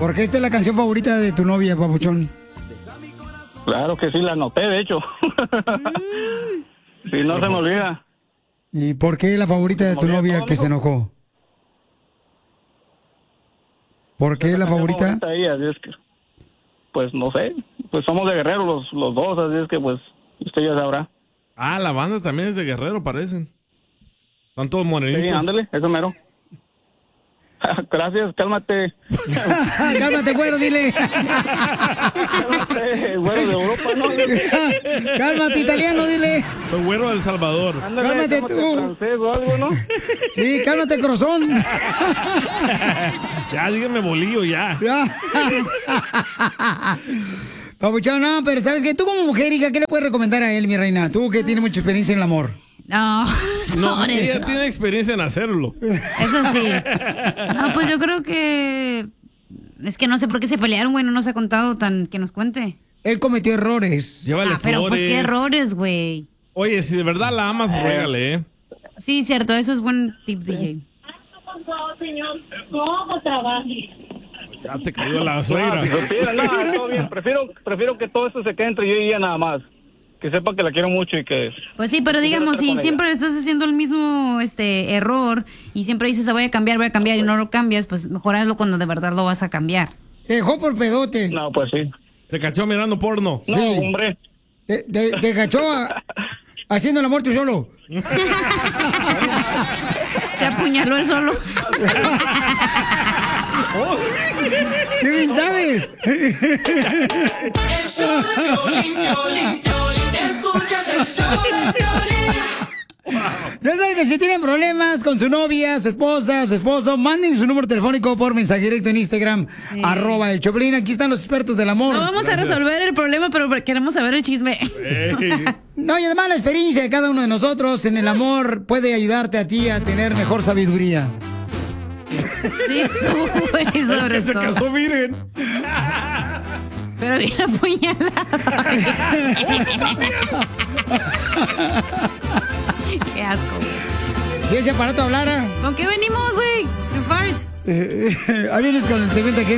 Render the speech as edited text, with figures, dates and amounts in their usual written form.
Porque esta es la canción favorita de tu novia, papuchón. Claro que sí, la anoté, de hecho. Sí, no se me olvida. ¿Y por qué la favorita de tu novia que se enojó? ¿Por qué la favorita? De ella, así es que, pues no sé, pues somos de Guerrero los dos, así es que pues usted ya sabrá. Ah, la banda también es de Guerrero, parecen. Están todos morenitos. Sí, ándale, eso mero. Gracias, cálmate. Cálmate, güero, dile. Cálmate, güero de Europa, ¿no? Cálmate, italiano, dile. Soy güero del Salvador. Ándale, Cálmate tú. francés o algo, ¿no? Sí, cálmate, crozón. Ya, dígame bolillo, ya. Papuchón, no, pero ¿sabes qué? Tú como mujer, hija, ¿qué le puedes recomendar a él, mi reina? Tú que tienes mucha experiencia en el amor. No, No, ella tiene experiencia en hacerlo. Eso sí. No, pues yo creo que... Es que no sé por qué se pelearon, güey. No nos ha contado tan... Que nos cuente. Él cometió errores. Llévale Pero flores. pues qué errores, güey. Oye, si de verdad la amas, ruégale, ¿eh? Sí, cierto. Eso es buen tip, DJ. ¿Cómo trabaje? Ya te cayó la suegra. No, todo bien. Prefiero que todo esto se quede entre yo y ella nada más. Que sepa que la quiero mucho y que... Pues sí, pero digamos, si siempre estás haciendo el mismo error y siempre dices, voy a cambiar y no lo cambias, pues mejor hazlo cuando de verdad lo vas a cambiar. Te dejó por pedote. No, pues sí. Te cachó mirando porno. No, hombre. Te cachó haciendo el amor tú solo. Se apuñaló él solo. ¿Qué bien sabes? El show de Piolín, Piolín, Piolín. Escuchas el show de Piolín. Ya saben que si tienen problemas con su novia, su esposa, su esposo, manden su número telefónico por mensaje directo en Instagram, @el Choplin. Aquí están los expertos del amor. No vamos a resolver el problema, pero queremos saber el chisme. No, y además la experiencia de cada uno de nosotros en el amor puede ayudarte a ti a tener mejor sabiduría. Sí, tú, güey, sobre que se todo. casó virgen. Pero bien apuñalada. Qué asco, güey. Si ese aparato hablara. ¿Con qué venimos, güey? ¿En Fars? Ahí vienes con el segmento aquí.